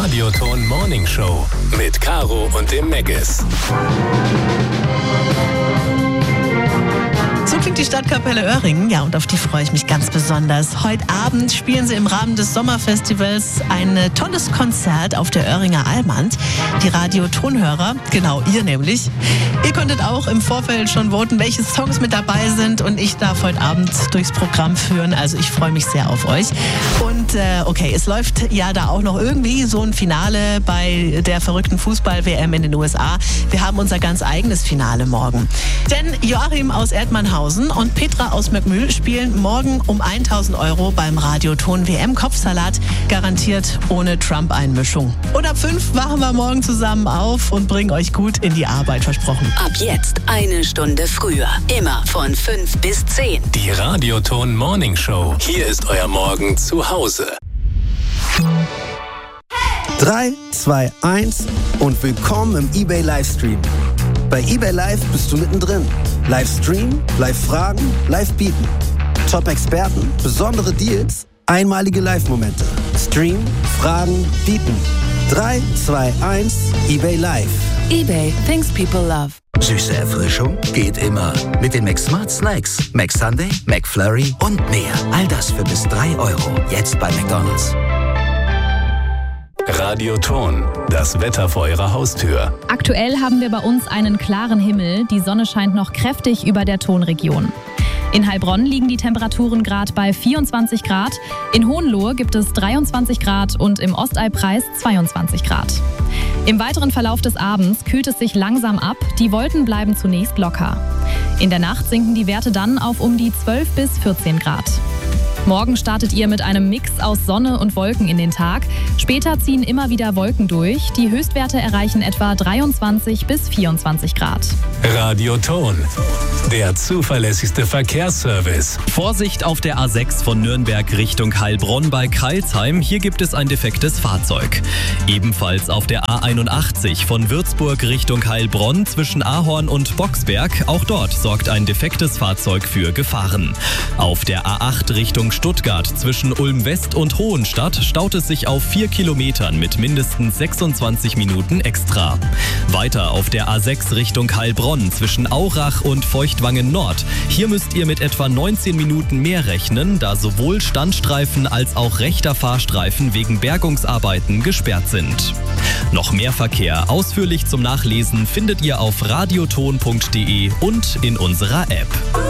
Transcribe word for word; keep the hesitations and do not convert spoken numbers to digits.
Radioton Morning Show mit Caro und dem Meggis. So klingt die Stadtkapelle Öhringen, ja, und auf die freue ich mich ganz besonders. Heute Abend spielen sie im Rahmen des Sommerfestivals ein tolles Konzert auf der Öhringer Almand. Die Radiotonhörer, genau, ihr nämlich. Ihr konntet auch im Vorfeld schon voten, welche Songs mit dabei sind, und ich darf heute Abend durchs Programm führen, also ich freue mich sehr auf euch. Und äh, okay, es läuft ja da auch noch irgendwie so ein Finale bei der verrückten Fußball-W M in den U S A. Wir haben unser ganz eigenes Finale morgen. Denn Joachim aus Erdmannhausen und Petra aus Möckmühl spielen morgen um tausend Euro beim Radioton W M-Kopfsalat, garantiert ohne Trump-Einmischung. Und ab fünf wachen wir morgen zusammen auf und bringen euch gut in die Arbeit, versprochen. Ab jetzt eine Stunde früher. Immer von fünf bis zehn. Die Radioton Morning Show. Hier ist euer Morgen zu Hause. drei, zwei, eins und willkommen im eBay Livestream. Bei eBay Live bist du mittendrin. Livestream, Live-Fragen, Live-Bieten. Top-Experten, besondere Deals, einmalige Live-Momente. Stream, Fragen, Bieten. drei, zwei, eins, eBay Live. eBay, things people love. Süße Erfrischung geht immer. Mit den McSmart Snacks. McSunday, McFlurry und mehr. All das für bis drei Euro. Jetzt bei McDonald's. Radioton, das Wetter vor eurer Haustür. Aktuell haben wir bei uns einen klaren Himmel. Die Sonne scheint noch kräftig über der Tonregion. In Heilbronn liegen die Temperaturen gerade bei vierundzwanzig Grad. In Hohenlohe gibt es dreiundzwanzig Grad und im Osteilpreis zweiundzwanzig Grad. Im weiteren Verlauf des Abends kühlt es sich langsam ab. Die Wolken bleiben zunächst locker. In der Nacht sinken die Werte dann auf um die zwölf bis vierzehn Grad. Morgen startet ihr mit einem Mix aus Sonne und Wolken in den Tag. Später ziehen immer wieder Wolken durch. Die Höchstwerte erreichen etwa dreiundzwanzig bis vierundzwanzig Grad. Radioton, der zuverlässigste Verkehrsservice. Vorsicht auf der A sechs von Nürnberg Richtung Heilbronn bei Crailsheim. Hier gibt es ein defektes Fahrzeug. Ebenfalls auf der A einundachtzig von Würzburg Richtung Heilbronn zwischen Ahorn und Boxberg. Auch dort sorgt ein defektes Fahrzeug für Gefahren. Auf der A acht Richtung Stuttgart zwischen Ulm West und Hohenstadt staut es sich auf vier Kilometern mit mindestens sechsundzwanzig Minuten extra. Weiter auf der A sechs Richtung Heilbronn zwischen Aurach und Feuchtwangen Nord. Hier müsst ihr mit etwa neunzehn Minuten mehr rechnen, da sowohl Standstreifen als auch rechter Fahrstreifen wegen Bergungsarbeiten gesperrt sind. Noch mehr Verkehr ausführlich zum Nachlesen findet ihr auf radioton punkt de und in unserer App.